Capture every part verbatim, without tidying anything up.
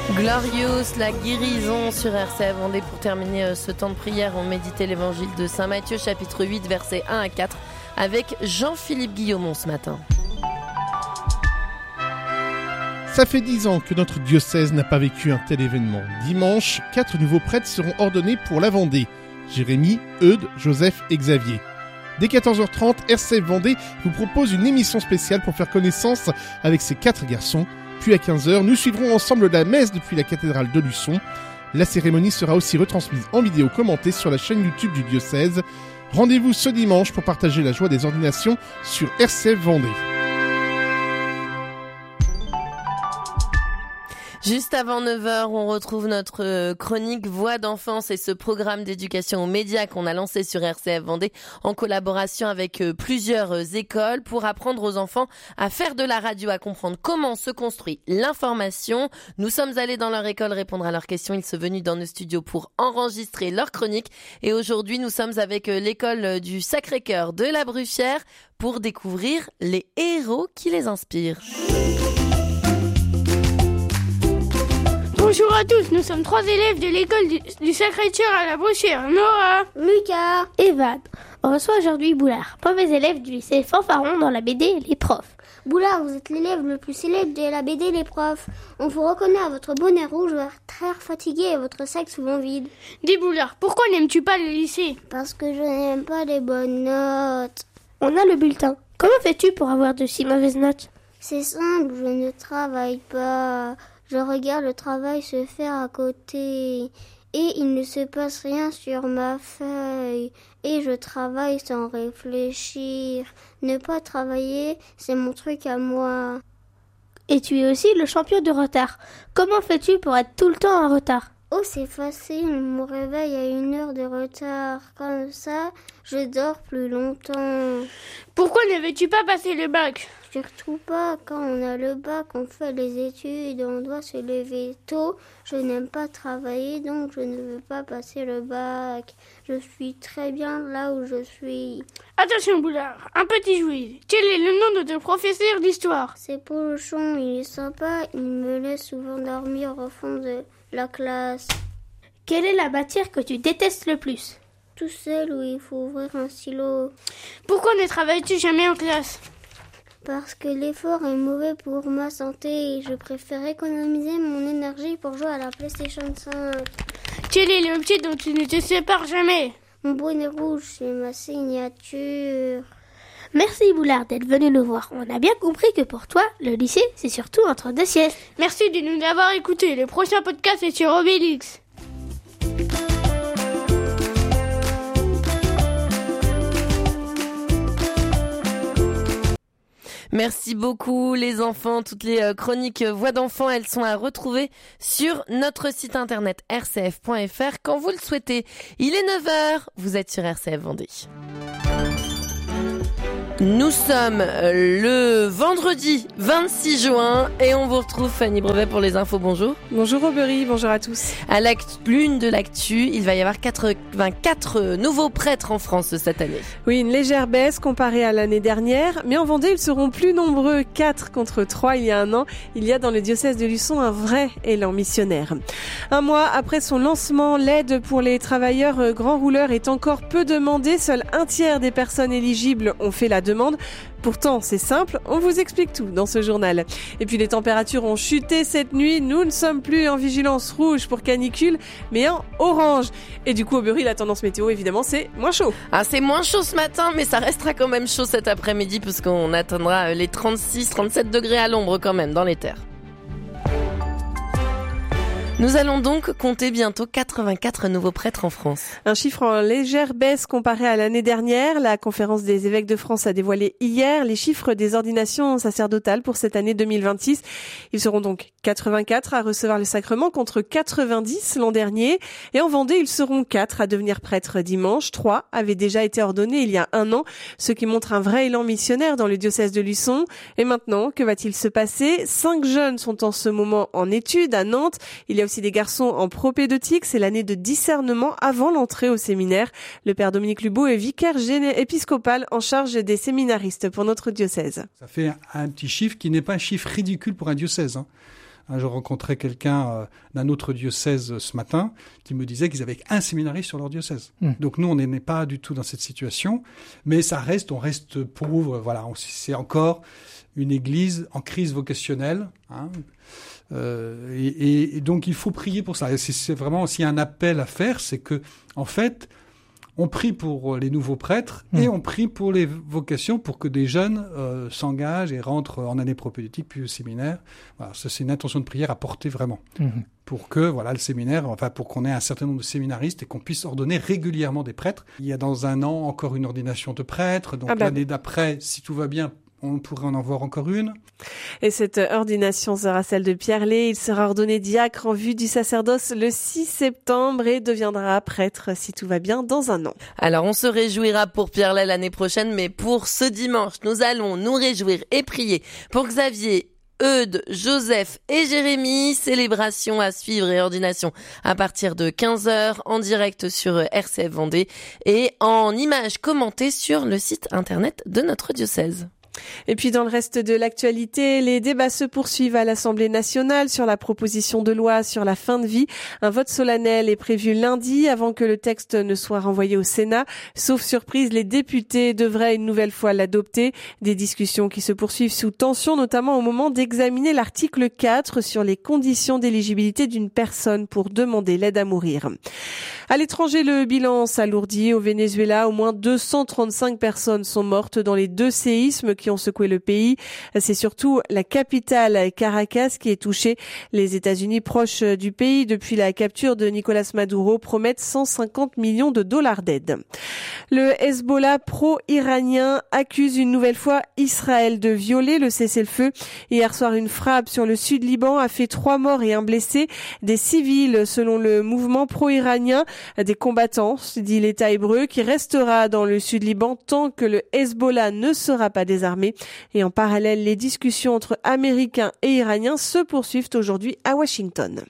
Glorious, la guérison sur R C F Vendée. Pour terminer ce temps de prière, on méditait l'évangile de Saint Matthieu, chapitre huit, versets un à quatre, avec Jean-Philippe Guillaumont ce matin. Ça fait dix ans que notre diocèse n'a pas vécu un tel événement. Dimanche, quatre nouveaux prêtres seront ordonnés pour la Vendée. Jérémy, Eudes, Joseph et Xavier. Dès quatorze heures trente, R C F Vendée vous propose une émission spéciale pour faire connaissance avec ces quatre garçons. Puis à quinze heures, nous suivrons ensemble la messe depuis la cathédrale de Luçon. La cérémonie sera aussi retransmise en vidéo commentée sur la chaîne YouTube du diocèse. Rendez-vous ce dimanche pour partager la joie des ordinations sur R C F Vendée. Juste avant neuf heures, on retrouve notre chronique Voix d'enfance et ce programme d'éducation aux médias qu'on a lancé sur R C F Vendée en collaboration avec plusieurs écoles pour apprendre aux enfants à faire de la radio, à comprendre comment se construit l'information. Nous sommes allés dans leur école répondre à leurs questions. Ils sont venus dans nos studios pour enregistrer leur chronique. Et aujourd'hui, nous sommes avec l'école du Sacré-Cœur de la Bruffière pour découvrir les héros qui les inspirent. Bonjour à tous, nous sommes trois élèves de l'école du, du Sacré-Cœur à la Bruffière. Nora, Lucas, Evan. On reçoit aujourd'hui Boulard, mauvais élève du lycée Fanfaron dans la B D Les Profs. Boulard, vous êtes l'élève le plus célèbre de la B D Les Profs. On vous reconnaît à votre bonnet rouge, votre air fatigué et votre sac souvent vide. Dis Boulard, pourquoi n'aimes-tu pas le lycée ? Parce que je n'aime pas les bonnes notes. On a le bulletin. Comment fais-tu pour avoir de si mauvaises notes ? C'est simple, je ne travaille pas. Je regarde le travail se faire à côté et il ne se passe rien sur ma feuille et je travaille sans réfléchir. Ne pas travailler, c'est mon truc à moi. Et tu es aussi le champion de retard. Comment fais-tu pour être tout le temps en retard ? Oh, c'est facile, mon réveil a une heure de retard. Comme ça, je dors plus longtemps. Pourquoi ne veux-tu pas passer le bac ? Surtout pas, quand on a le bac, on fait les études, on doit se lever tôt. Je n'aime pas travailler, donc je ne veux pas passer le bac. Je suis très bien là où je suis. Attention Boulard, un petit jouet. Quel est le nom de ton professeur d'histoire ? C'est Polochon, il est sympa, il me laisse souvent dormir au fond de la classe. Quelle est la matière que tu détestes le plus ? Tout seul où il faut ouvrir un stylo. Pourquoi ne travailles-tu jamais en classe ? Parce que l'effort est mauvais pour ma santé et je préfère économiser mon énergie pour jouer à la PlayStation cinq. Quel est l'objet dont tu ne te sépares jamais ? Mon bonnet rouge, c'est ma signature. Merci Boulard d'être venu nous voir. On a bien compris que pour toi, le lycée, c'est surtout entre deux sièges. Merci de nous avoir écoutés. Le prochain podcast est sur Obélix. Merci beaucoup les enfants. Toutes les chroniques Voix d'enfants, elles sont à retrouver sur notre site internet r c f point f r quand vous le souhaitez. Il est neuf heures, vous êtes sur R C F Vendée. Nous sommes le vendredi vingt-six juin et on vous retrouve Fanny Brevet pour les infos. Bonjour. Bonjour Aubery, bonjour à tous. À la l'une de l'actu, il va y avoir quatre-vingt-quatre nouveaux prêtres en France cette année. Oui, une légère baisse comparée à l'année dernière, mais en Vendée, ils seront plus nombreux, quatre contre trois il y a un an. Il y a dans le diocèse de Luçon un vrai élan missionnaire. Un mois après son lancement, l'aide pour les travailleurs grands rouleurs est encore peu demandée. Seul un tiers des personnes éligibles ont fait la demande. demande. Pourtant, c'est simple, on vous explique tout dans ce journal. Et puis les températures ont chuté cette nuit. Nous ne sommes plus en vigilance rouge pour canicule, mais en orange. Et du coup, au Bury, la tendance météo, évidemment, c'est moins chaud. Ah, c'est moins chaud ce matin, mais ça restera quand même chaud cet après-midi puisqu'on atteindra les trente-six trente-sept degrés à l'ombre quand même dans les terres. Nous allons donc compter bientôt quatre-vingt-quatre nouveaux prêtres en France. Un chiffre en légère baisse comparé à l'année dernière. La conférence des évêques de France a dévoilé hier les chiffres des ordinations sacerdotales pour cette année deux mille vingt-six. Ils seront donc quatre-vingt-quatre à recevoir le sacrement contre quatre-vingt-dix l'an dernier. Et en Vendée, ils seront quatre à devenir prêtres dimanche. Trois avaient déjà été ordonnés il y a un an, ce qui montre un vrai élan missionnaire dans le diocèse de Luçon. Et maintenant, que va-t-il se passer ? Cinq jeunes sont en ce moment en études à Nantes. Il y a aussi des garçons en propédeutique, c'est l'année de discernement avant l'entrée au séminaire. Le père Dominique Lubeau est vicaire épiscopal en charge des séminaristes pour notre diocèse. Ça fait un petit chiffre qui n'est pas un chiffre ridicule pour un diocèse. Hein. Je rencontrais quelqu'un d'un autre diocèse ce matin qui me disait qu'ils avaient un séminariste sur leur diocèse. Mmh. Donc nous, on n'est pas du tout dans cette situation, mais ça reste, on reste pauvre. Voilà, on, c'est encore une église en crise vocationnelle. Hein. Euh, et, et donc il faut prier pour ça. Et c'est, c'est vraiment aussi un appel à faire, c'est que en fait, on prie pour les nouveaux prêtres mmh. et on prie pour les vocations pour que des jeunes euh, s'engagent et rentrent en année propédeutique puis au séminaire. Voilà, ça, c'est une intention de prière à porter vraiment mmh. pour que voilà le séminaire, enfin pour qu'on ait un certain nombre de séminaristes et qu'on puisse ordonner régulièrement des prêtres. Il y a dans un an encore une ordination de prêtres, donc ah bah. l'année d'après, si tout va bien, on pourrait en avoir encore une. Et cette ordination sera celle de Pierre Lé. Il sera ordonné diacre en vue du sacerdoce le six septembre et deviendra prêtre, si tout va bien, dans un an. Alors, on se réjouira pour Pierre Lé l'année prochaine, mais pour ce dimanche, nous allons nous réjouir et prier pour Xavier, Eudes, Joseph et Jérémy. Célébration à suivre et ordination à partir de quinze heures en direct sur R C F Vendée et en images commentées sur le site internet de notre diocèse. Et puis dans le reste de l'actualité, les débats se poursuivent à l'Assemblée nationale sur la proposition de loi sur la fin de vie. Un vote solennel est prévu lundi avant que le texte ne soit renvoyé au Sénat. Sauf surprise, les députés devraient une nouvelle fois l'adopter. Des discussions qui se poursuivent sous tension, notamment au moment d'examiner l'article quatre sur les conditions d'éligibilité d'une personne pour demander l'aide à mourir. À l'étranger, le bilan s'alourdit. Au Venezuela, au moins deux cent trente-cinq personnes sont mortes dans les deux séismes qui ont secoué le pays. C'est surtout la capitale, Caracas, qui est touchée. Les États-Unis, proches du pays depuis la capture de Nicolás Maduro, promettent cent cinquante millions de dollars d'aide. Le Hezbollah pro-iranien accuse une nouvelle fois Israël de violer le cessez-le-feu. Hier soir, une frappe sur le sud Liban a fait trois morts et un blessé. Des civils, selon le mouvement pro-iranien, des combattants, dit l'État hébreu, qui restera dans le sud Liban tant que le Hezbollah ne sera pas désarmé. Et en parallèle, les discussions entre Américains et Iraniens se poursuivent aujourd'hui à Washington.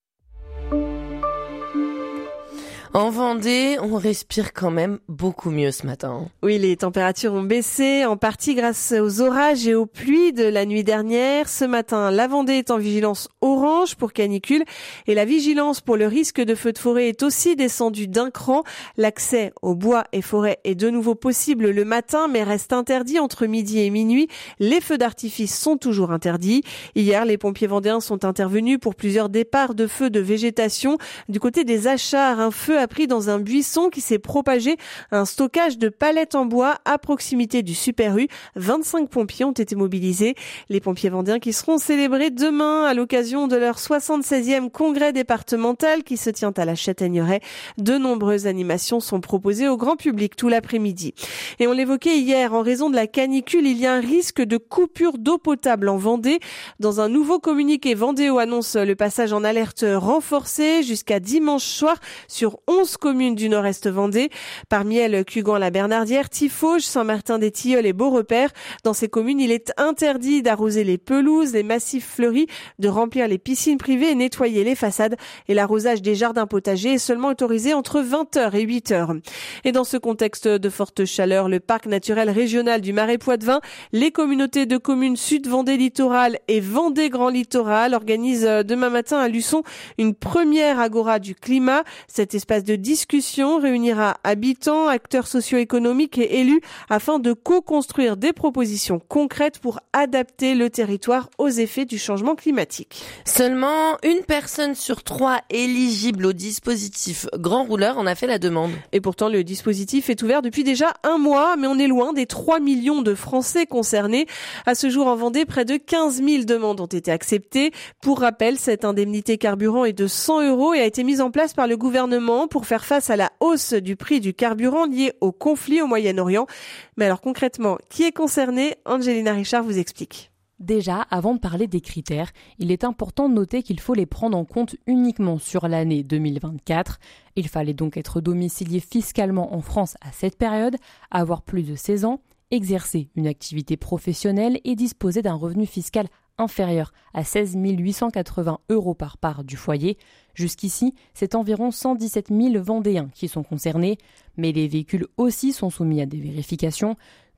En Vendée, on respire quand même beaucoup mieux ce matin. Oui, les températures ont baissé, en partie grâce aux orages et aux pluies de la nuit dernière. Ce matin, la Vendée est en vigilance orange pour canicule et la vigilance pour le risque de feu de forêt est aussi descendue d'un cran. L'accès aux bois et forêts est de nouveau possible le matin, mais reste interdit entre midi et minuit. Les feux d'artifice sont toujours interdits. Hier, les pompiers vendéens sont intervenus pour plusieurs départs de feux de végétation. Du côté des Achats, un feu a pris dans un buisson qui s'est propagé un stockage de palettes en bois à proximité du Super U. vingt-cinq pompiers ont été mobilisés. Les pompiers vendéens qui seront célébrés demain à l'occasion de leur soixante-seizième congrès départemental qui se tient à la Châtaigneraie. De nombreuses animations sont proposées au grand public tout l'après-midi. Et on l'évoquait hier, en raison de la canicule, il y a un risque de coupure d'eau potable en Vendée. Dans un nouveau communiqué, Vendéo annonce le passage en alerte renforcée jusqu'à dimanche soir sur onze communes du nord-est Vendée. Parmi elles, Cugand-la-Bernardière, Tiffauges, Saint-Martin-des-Tilleuls et Beaurepaire. Dans ces communes, il est interdit d'arroser les pelouses, les massifs fleuris, de remplir les piscines privées et nettoyer les façades. Et l'arrosage des jardins potagers est seulement autorisé entre vingt heures et huit heures. Et dans ce contexte de forte chaleur, le parc naturel régional du Marais Poitevin, les communautés de communes Sud Vendée Littoral et Vendée Grand Littoral organisent demain matin à Luçon une première agora du climat. Cet espace de discussion réunira habitants, acteurs socio-économiques et élus afin de co-construire des propositions concrètes pour adapter le territoire aux effets du changement climatique. Seulement une personne sur trois éligible au dispositif Grand Rouleur en a fait la demande. Et pourtant, le dispositif est ouvert depuis déjà un mois, mais on est loin des trois millions de Français concernés. À ce jour, en Vendée, près de quinze mille demandes ont été acceptées. Pour rappel, cette indemnité carburant est de cent euros et a été mise en place par le gouvernement pour faire face à la hausse du prix du carburant lié au conflit au Moyen-Orient. Mais alors concrètement, qui est concerné ? Angelina Richard vous explique. Déjà, avant de parler des critères, il est important de noter qu'il faut les prendre en compte uniquement sur l'année deux mille vingt-quatre. Il fallait donc être domicilié fiscalement en France à cette période, avoir plus de seize ans, exercer une activité professionnelle et disposer d'un revenu fiscal inférieur à seize mille huit cent quatre-vingts euros par part du foyer. Jusqu'ici, c'est environ cent dix-sept mille Vendéens qui sont concernés, mais les véhicules aussi sont soumis à des vérifications.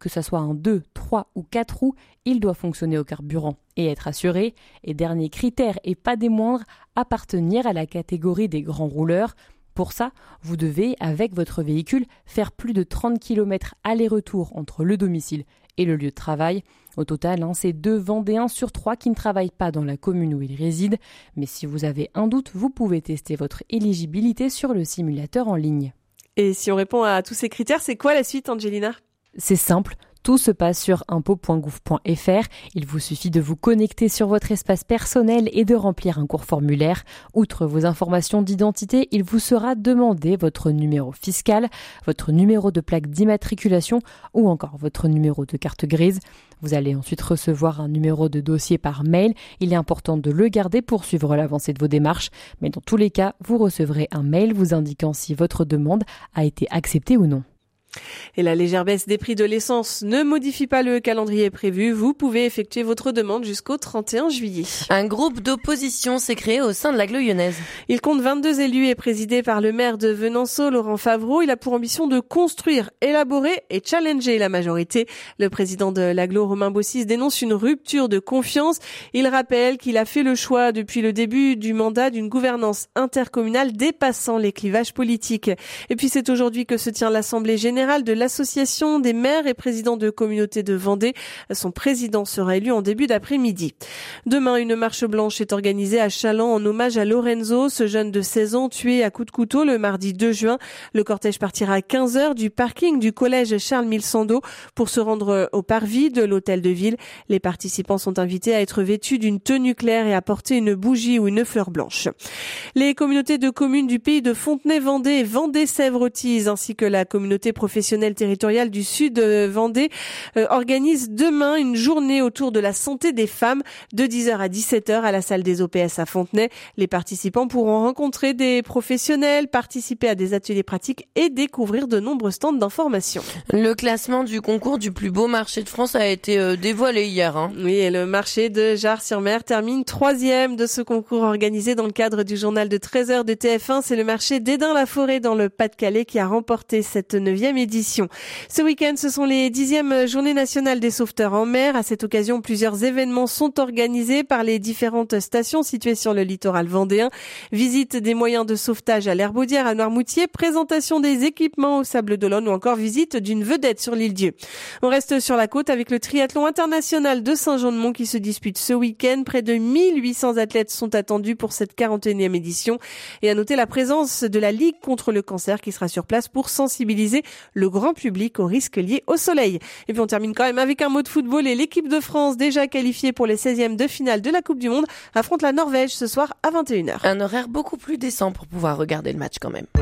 Que ce soit un deux, trois ou quatre roues, il doit fonctionner au carburant et être assuré. Et dernier critère, et pas des moindres, appartenir à la catégorie des grands rouleurs. Pour ça, vous devez, avec votre véhicule, faire plus de trente kilomètres aller-retour entre le domicile et le lieu de travail. Au total, hein, c'est deux Vendéens sur trois qui ne travaillent pas dans la commune où ils résident. Mais si vous avez un doute, vous pouvez tester votre éligibilité sur le simulateur en ligne. Et si on répond à tous ces critères, c'est quoi la suite, Angelina ? C'est simple. Tout se passe sur impôts point gouv point f r. Il vous suffit de vous connecter sur votre espace personnel et de remplir un court formulaire. Outre vos informations d'identité, il vous sera demandé votre numéro fiscal, votre numéro de plaque d'immatriculation ou encore votre numéro de carte grise. Vous allez ensuite recevoir un numéro de dossier par mail. Il est important de le garder pour suivre l'avancée de vos démarches. Mais dans tous les cas, vous recevrez un mail vous indiquant si votre demande a été acceptée ou non. Et la légère baisse des prix de l'essence ne modifie pas le calendrier prévu. Vous pouvez effectuer votre demande jusqu'au trente et un juillet. Un groupe d'opposition s'est créé au sein de l'agglo lyonnaise. Il compte vingt-deux élus et présidé par le maire de Venanceau, Laurent Favreau. Il a pour ambition de construire, élaborer et challenger la majorité. Le président de l'agglo, Romain Bossis, dénonce une rupture de confiance. Il rappelle qu'il a fait le choix depuis le début du mandat d'une gouvernance intercommunale dépassant les clivages politiques. Et puis c'est aujourd'hui que se tient l'Assemblée générale de l'association des maires et présidents de communautés de Vendée. Son président sera élu en début d'après-midi. Demain, une marche blanche est organisée à Chaland en hommage à Lorenzo, ce jeune de seize ans tué à coups de couteau le mardi deux juin. Le cortège partira à quinze heures du parking du collège Charles-Milsando pour se rendre au parvis de l'hôtel de ville. Les participants sont invités à être vêtus d'une tenue claire et à porter une bougie ou une fleur blanche. Les communautés de communes du pays de Fontenay-Vendée et Vendée-Sèvres-Otise ainsi que la communauté professionnelle territoriale du Sud Vendée euh, organise demain une journée autour de la santé des femmes de dix heures à dix-sept heures à la salle des O P S à Fontenay. Les participants pourront rencontrer des professionnels, participer à des ateliers pratiques et découvrir de nombreux stands d'information. Le classement du concours du plus beau marché de France a été euh, dévoilé hier. Hein. Oui, et le marché de Jars-sur-Mer termine troisième de ce concours organisé dans le cadre du journal de treize heures de T F un. C'est le marché d'Édin-la-Forêt dans le Pas-de-Calais qui a remporté cette neuvième édition. Ce week-end, ce sont les dixièmes journées nationales des sauveteurs en mer. À cette occasion, plusieurs événements sont organisés par les différentes stations situées sur le littoral vendéen. Visite des moyens de sauvetage à l'Herbaudière à Noirmoutier, présentation des équipements au Sable d'Olonne ou encore visite d'une vedette sur l'île Dieu. On reste sur la côte avec le triathlon international de Saint-Jean-de-Mont qui se dispute ce week-end. Près de mille huit cents athlètes sont attendus pour cette quarante et unième édition. Et à noter la présence de la Ligue contre le cancer qui sera sur place pour sensibiliser le grand public aux risques liés au soleil. Et puis on termine quand même avec un mot de football et l'équipe de France, déjà qualifiée pour les seizièmes de finale de la Coupe du Monde, affronte la Norvège ce soir à vingt et une heures. Un horaire beaucoup plus décent pour pouvoir regarder le match quand même.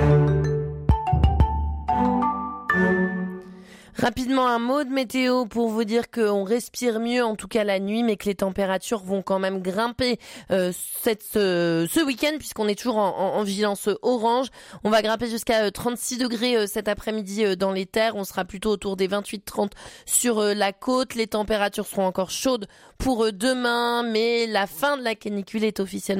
Rapidement, un mot de météo pour vous dire qu'on respire mieux, en tout cas la nuit, mais que les températures vont quand même grimper euh, cette, ce, ce week-end, puisqu'on est toujours en, en, en vigilance orange. On va grimper jusqu'à trente-six degrés euh, cet après-midi euh, dans les terres. On sera plutôt autour des vingt-huit trente sur euh, la côte. Les températures seront encore chaudes pour euh, demain, mais la fin de la canicule est officiellement